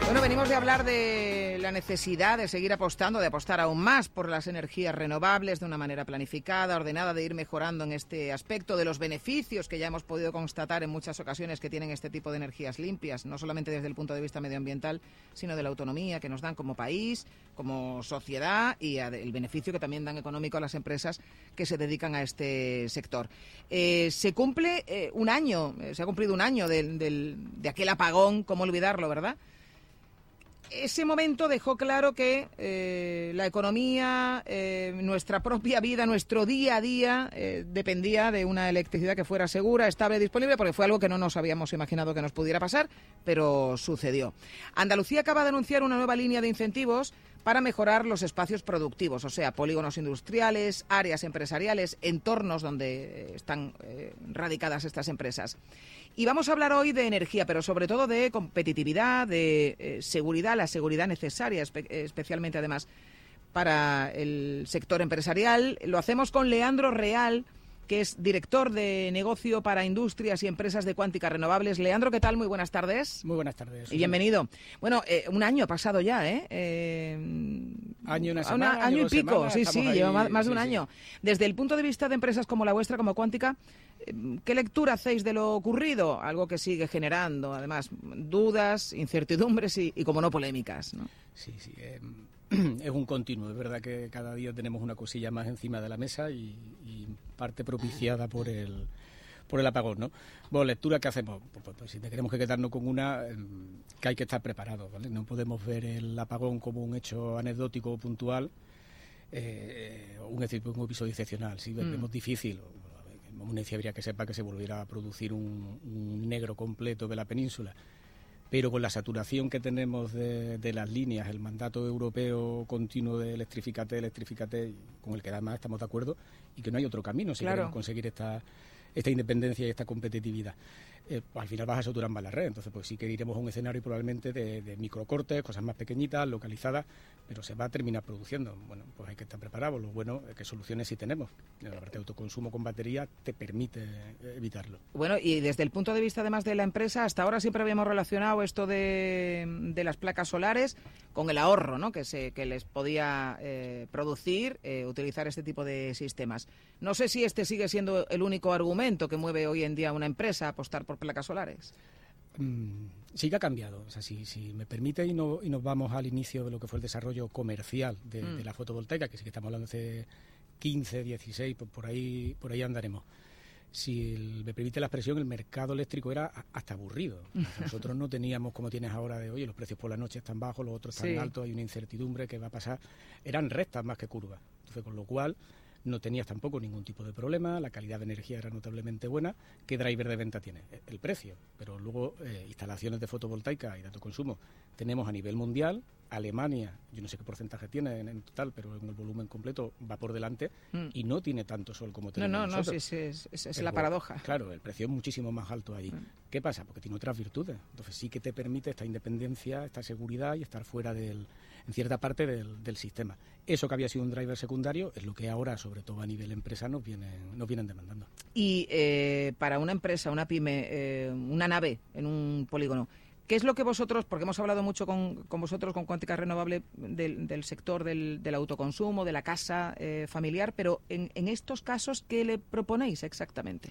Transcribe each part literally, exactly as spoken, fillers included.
Bueno, venimos de hablar de la necesidad de seguir apostando, de apostar aún más por las energías renovables de una manera planificada, ordenada, de ir mejorando en este aspecto, de los beneficios que ya hemos podido constatar en muchas ocasiones que tienen este tipo de energías limpias, no solamente desde el punto de vista medioambiental, sino de la autonomía que nos dan como país, como sociedad y el beneficio que también dan económico a las empresas que se dedican a este sector. Eh, se cumple eh, un año, eh, se ha cumplido un año del, del, de aquel apagón, cómo olvidarlo, ¿verdad? Ese momento dejó claro que eh, la economía, eh, nuestra propia vida, nuestro día a día eh, dependía de una electricidad que fuera segura, estable y disponible, porque fue algo que no nos habíamos imaginado que nos pudiera pasar, pero sucedió. Andalucía acaba de anunciar una nueva línea de incentivos para mejorar los espacios productivos, o sea, polígonos industriales, áreas empresariales, entornos donde están eh, radicadas estas empresas. Y vamos a hablar hoy de energía, pero sobre todo de competitividad, de eh, seguridad, la seguridad necesaria, espe- especialmente además para el sector empresarial. Lo hacemos con Leandro Real, que es director de negocio para industrias y empresas de Cuántica Renovables. Leandro, ¿qué tal? Muy buenas tardes. Muy buenas tardes. Y bienvenido. Bueno, eh, un año ha pasado ya, ¿eh? eh año, una semana, una, año, año y pico, semanas, sí, sí, ahí, lleva más, más de un sí, año. Sí. Desde el punto de vista de empresas como la vuestra, como Cuántica, ¿qué lectura hacéis de lo ocurrido? Algo que sigue generando, además, dudas, incertidumbres y, y como no, polémicas, ¿no? Sí, sí. Eh, es un continuo. Es verdad que cada día tenemos una cosilla más encima de la mesa y, y parte propiciada por el por el apagón, ¿no? Bueno, lectura, ¿qué hacemos? Pues, pues, pues si tenemos que quedarnos con una, eh, que hay que estar preparados, ¿vale? No podemos ver el apagón como un hecho anecdótico o puntual, eh, un, un episodio excepcional. Si mm. vemos difícil, una habría que sepa que se volviera a producir un, un negro completo de la península, pero con la saturación que tenemos de, de las líneas, el mandato europeo continuo de electrificate, electrificate, con el que además estamos de acuerdo, y que no hay otro camino si claro. queremos conseguir esta, esta independencia y esta competitividad. Eh, pues al final vas a saturar más la red, entonces pues sí que iremos a un escenario probablemente de, de microcortes, cosas más pequeñitas, localizadas, pero se va a terminar produciendo. Bueno, pues hay que estar preparados. Lo bueno es que soluciones sí tenemos. La parte de autoconsumo con batería te permite evitarlo. Bueno, y desde el punto de vista además de la empresa, hasta ahora siempre habíamos relacionado esto de, de las placas solares con el ahorro, ¿no? Que se que les podía eh, producir eh, utilizar este tipo de sistemas. No sé si este sigue siendo el único argumento que mueve hoy en día a una empresa a apostar por placas solares. Mm, sí que ha cambiado. O sea, si, si me permite y, no, y nos vamos al inicio de lo que fue el desarrollo comercial de, mm. de la fotovoltaica, que sí que estamos hablando hace quince, dieciséis, por, por ahí por ahí andaremos. Si el, me permite la expresión, el mercado eléctrico era hasta aburrido. Nosotros no teníamos, como tienes ahora de, oye, los precios por la noche están bajos, los otros están sí. altos, hay una incertidumbre, ¿qué va a pasar? Eran rectas más que curvas. Entonces, con lo cual no tenías tampoco ningún tipo de problema, la calidad de energía era notablemente buena. ¿Qué driver de venta tiene? El precio. Pero luego eh, instalaciones de fotovoltaica y de autoconsumo tenemos a nivel mundial. Alemania, yo no sé qué porcentaje tiene en, en total, pero en el volumen completo va por delante mm. y no tiene tanto sol como tenemos no, no, nosotros. No, sí, sí, es, es, es la paradoja. Claro, el precio es muchísimo más alto ahí. Mm. ¿Qué pasa? Porque tiene otras virtudes. Entonces sí que te permite esta independencia, esta seguridad y estar fuera del, en cierta parte del, del sistema. Eso que había sido un driver secundario es lo que ahora, sobre todo a nivel empresa, nos vienen, nos vienen demandando. Y eh, para una empresa, una pyme, eh, una nave en un polígono, ¿qué es lo que vosotros, porque hemos hablado mucho con, con vosotros, con Cuántica Renovable, del, del sector del, del autoconsumo, de la casa eh, familiar, pero en, en estos casos, ¿qué le proponéis exactamente?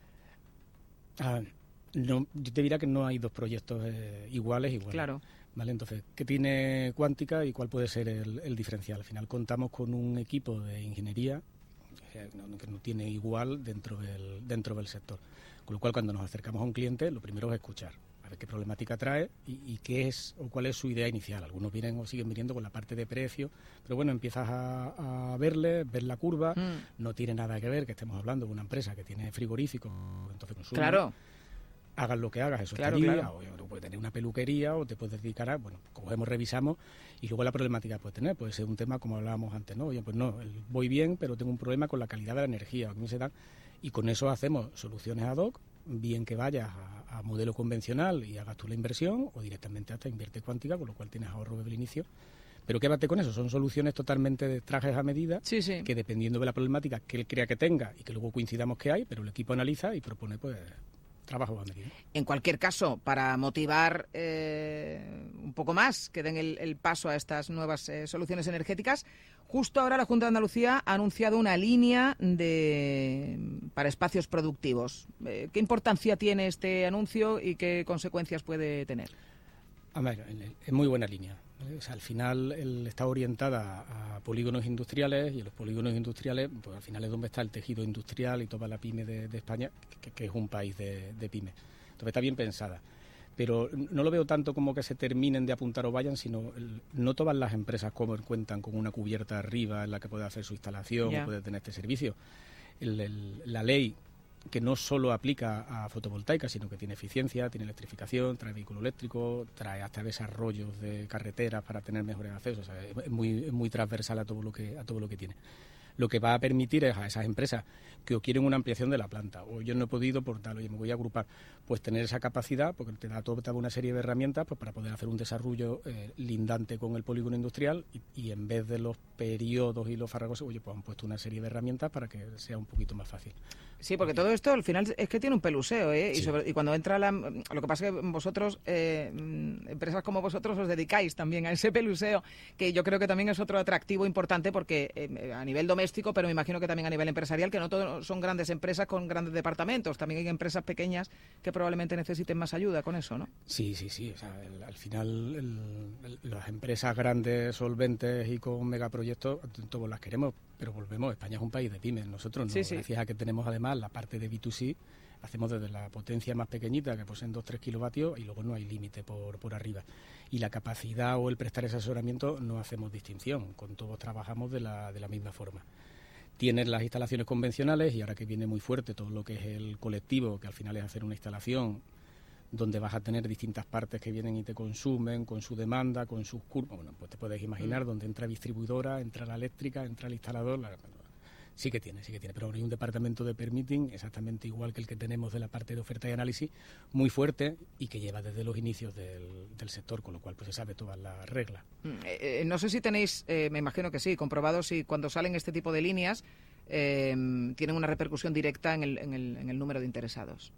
Ah, no, yo te diría que no hay dos proyectos eh, iguales, iguales. Claro. Vale, entonces, ¿qué tiene Cuántica y cuál puede ser el, el diferencial? Al final contamos con un equipo de ingeniería que no, que no tiene igual dentro del, dentro del sector. Con lo cual, cuando nos acercamos a un cliente, lo primero es escuchar, a ver qué problemática trae y, y qué es o cuál es su idea inicial. Algunos vienen o siguen viniendo con la parte de precio, pero bueno, empiezas a, a verle, ver la curva, mm. no tiene nada que ver que estemos hablando de una empresa que tiene frigorífico, entonces consume. Claro. Hagas lo que hagas, eso claro, estaría, claro. o, o puedes tener una peluquería, o te puedes dedicar a, bueno, cogemos, revisamos, y luego la problemática que puedes tener, puede ser un tema como hablábamos antes, ¿no? Oye, pues no, voy bien, pero tengo un problema con la calidad de la energía, que me se dan, y con eso hacemos soluciones ad hoc, bien que vayas a, a modelo convencional y hagas tú la inversión, o directamente hasta invierte Cuántica, con lo cual tienes ahorro desde el inicio. Pero quédate con eso, son soluciones totalmente de trajes a medida, sí, sí. que dependiendo de la problemática que él crea que tenga, y que luego coincidamos que hay, pero el equipo analiza y propone, pues, trabajo a medida. En cualquier caso, para motivar eh, un poco más que den el, el paso a estas nuevas eh, soluciones energéticas. Justo ahora la Junta de Andalucía ha anunciado una línea de para espacios productivos. Eh, ¿Qué importancia tiene este anuncio y qué consecuencias puede tener? A ver, es muy buena línea. O sea, al final el, está orientada a polígonos industriales y en los polígonos industriales, pues al final es donde está el tejido industrial y toda la pyme de, de España, que, que es un país de, de pyme. Entonces está bien pensada. Pero no lo veo tanto como que se terminen de apuntar o vayan, sino el, no todas las empresas como cuentan con una cubierta arriba en la que puede hacer su instalación yeah. o puede tener este servicio. El, el, la ley, que no solo aplica a fotovoltaica, sino que tiene eficiencia, tiene electrificación, trae vehículo eléctrico, trae hasta desarrollos de carreteras para tener mejores accesos. O sea, es muy, es muy transversal a todo lo que a todo lo que tiene. Lo que va a permitir es a esas empresas que o quieren una ampliación de la planta, o yo no he podido por tal, oye, me voy a agrupar, pues tener esa capacidad, porque te da toda una serie de herramientas pues para poder hacer un desarrollo eh, lindante con el polígono industrial y, y en vez de los periodos y los farragosos, oye, pues han puesto una serie de herramientas para que sea un poquito más fácil. Sí, porque todo esto al final es que tiene un peluseo, ¿eh? Sí. Y, sobre, y cuando entra la... Lo que pasa es que vosotros, eh, empresas como vosotros, os dedicáis también a ese peluseo, que yo creo que también es otro atractivo importante porque eh, a nivel doméstico, pero me imagino que también a nivel empresarial, que no todos son grandes empresas con grandes departamentos, también hay empresas pequeñas que probablemente necesiten más ayuda con eso, ¿no? Sí, sí, sí. O sea, el, al final el, el, las empresas grandes, solventes y con megaproyectos, todos las queremos, pero volvemos, España es un país de pymes, nosotros no, sí, sí. Gracias a que tenemos además la parte de B dos C, hacemos desde la potencia más pequeñita, que poseen dos a tres kilovatios, y luego no hay límite por, por arriba. Y la capacidad o el prestar ese asesoramiento no hacemos distinción, con todos trabajamos de la, de la misma forma. Tienes las instalaciones convencionales y ahora que viene muy fuerte todo lo que es el colectivo, que al final es hacer una instalación donde vas a tener distintas partes que vienen y te consumen con su demanda, con sus curvas. Bueno, pues te puedes imaginar mm. donde entra distribuidora, entra la eléctrica, entra el instalador. La... Sí que tiene, sí que tiene, pero hay un departamento de permitting exactamente igual que el que tenemos de la parte de oferta y análisis, muy fuerte y que lleva desde los inicios del, del sector, con lo cual pues se sabe todas las reglas. Eh, eh, no sé si tenéis, eh, me imagino que sí, comprobado si cuando salen este tipo de líneas eh, tienen una repercusión directa en el, en, el, en el número de interesados.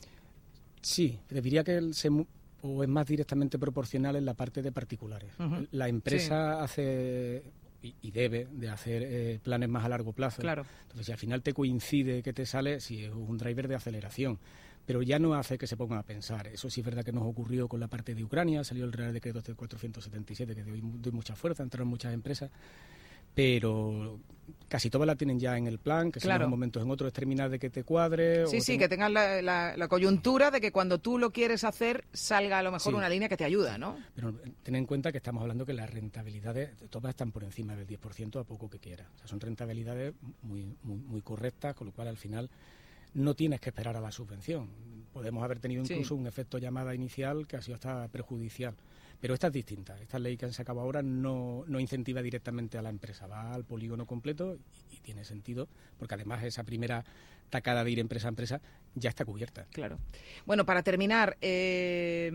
Sí, te diría que el, se, o es más directamente proporcional en la parte de particulares. Uh-huh. La empresa sí. hace... Y, y debe de hacer eh, planes más a largo plazo. Claro. Entonces, si al final te coincide que te sale, sí, es un driver de aceleración. Pero ya no hace que se pongan a pensar. Eso sí es verdad que nos ocurrió con la parte de Ucrania, salió el Real Decreto cuatrocientos setenta y siete, que dio, dio mucha fuerza, entraron muchas empresas, pero casi todas la tienen ya en el plan, que si claro. en unos momentos en otros es terminar de que te cuadre. Sí, o sí, ten... que tengas la, la, la coyuntura de que cuando tú lo quieres hacer salga a lo mejor sí. una línea que te ayuda, ¿no? Pero ten en cuenta que estamos hablando que las rentabilidades todas están por encima del diez por ciento a poco que quieras. O sea, son rentabilidades muy, muy, muy correctas, con lo cual al final no tienes que esperar a la subvención. Podemos haber tenido incluso sí. un efecto llamada inicial que ha sido hasta perjudicial. Pero esta es distinta. Esta ley que han sacado ahora no, no incentiva directamente a la empresa, va al polígono completo y, y tiene sentido, porque además esa primera tacada de ir empresa a empresa ya está cubierta. Claro. Bueno, para terminar, eh,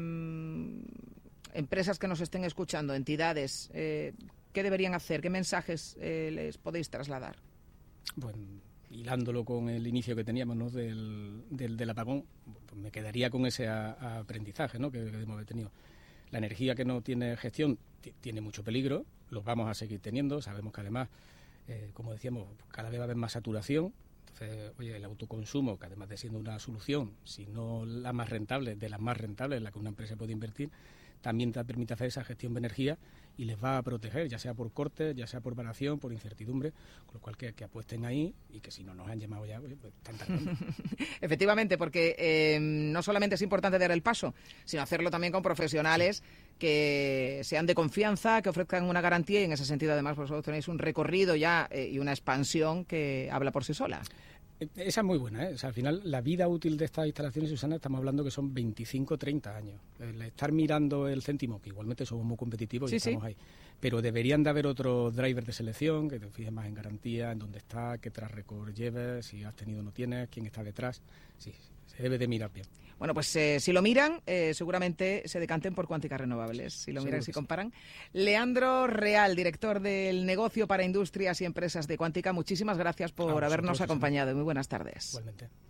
empresas que nos estén escuchando, entidades, eh, ¿qué deberían hacer? ¿Qué mensajes eh, les podéis trasladar? Bueno, hilándolo con el inicio que teníamos, ¿no? del, del, del apagón, pues me quedaría con ese a, a aprendizaje, ¿no? que, que hemos tenido. La energía que no tiene gestión t- tiene mucho peligro, los vamos a seguir teniendo. Sabemos que además, eh, como decíamos, cada vez va a haber más saturación. Entonces, oye, el autoconsumo, que además de siendo una solución, si no la más rentable, de las más rentables en la que una empresa puede invertir, también te permite hacer esa gestión de energía y les va a proteger, ya sea por corte, ya sea por variación, por incertidumbre, con lo cual que, que apuesten ahí y que si no nos han llamado ya, oye, pues están tardando. Efectivamente, porque eh, no solamente es importante dar el paso, sino hacerlo también con profesionales que sean de confianza, que ofrezcan una garantía y en ese sentido además vosotros tenéis un recorrido ya eh, y una expansión que habla por sí sola. Esa es muy buena, ¿eh? O sea, al final, la vida útil de estas instalaciones, Susana, estamos hablando que son veinticinco, treinta años. El estar mirando el céntimo, que igualmente somos muy competitivos y sí, estamos sí. ahí, pero deberían de haber otros drivers de selección, que te fijes más en garantía, en dónde está, qué track record lleves, si has tenido o no tienes, quién está detrás. Sí, se debe de mirar bien. Bueno, pues eh, si lo miran, eh, seguramente se decanten por Cuántica Renovables. Si lo miran, si comparan. Sí. Leandro Real, director del negocio para industrias y empresas de Cuántica, muchísimas gracias por habernos acompañado. Muy buenas tardes. Igualmente.